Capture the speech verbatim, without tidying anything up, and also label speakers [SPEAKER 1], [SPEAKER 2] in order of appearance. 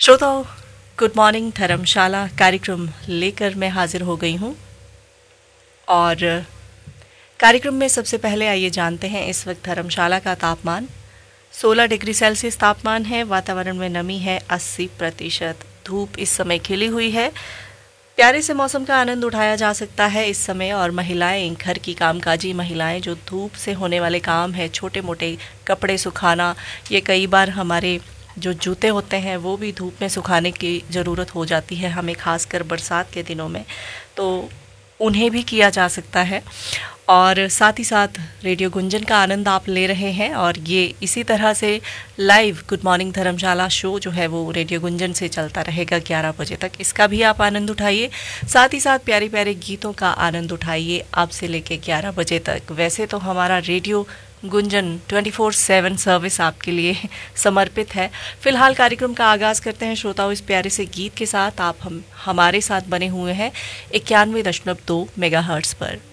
[SPEAKER 1] श्रोताओं, good morning. धर्मशाला कार्यक्रम लेकर मैं हाजिर हो गई हूँ और कार्यक्रम में सबसे पहले आइए जानते हैं इस वक्त धर्मशाला का तापमान सोलह डिग्री सेल्सियस तापमान है। वातावरण में नमी है अस्सी प्रतिशत। धूप इस समय खिली हुई है। प्यारे से मौसम का आनंद उठाया जा सकता है इस समय। और महिलाएं, घर की कामकाजी महिलाएं जो धूप से होने वाले काम है, छोटे मोटे कपड़े सुखाना, ये कई बार हमारे जो जूते होते हैं वो भी धूप में सुखाने की ज़रूरत हो जाती है हमें, खासकर बरसात के दिनों में, तो उन्हें भी किया जा सकता है। और साथ ही साथ रेडियो गुंजन का आनंद आप ले रहे हैं और ये इसी तरह से लाइव गुड मॉर्निंग धर्मशाला शो जो है वो रेडियो गुंजन से चलता रहेगा ग्यारह बजे तक। इसका भी आप आनंद उठाइए। साथ ही साथ प्यारे प्यारे गीतों का आनंद उठाइए अब से लेके ग्यारह बजे तक। वैसे तो हमारा radio Gunjan twenty four seven service आपके लिए समर्पित है। फिलहाल कार्यक्रम का आगाज़ करते हैं श्रोताओं इस प्यारे से गीत के साथ। आप हम हमारे साथ बने हुए हैं इक्यानवे दशमलव दो मेगा हर्ट्स पर।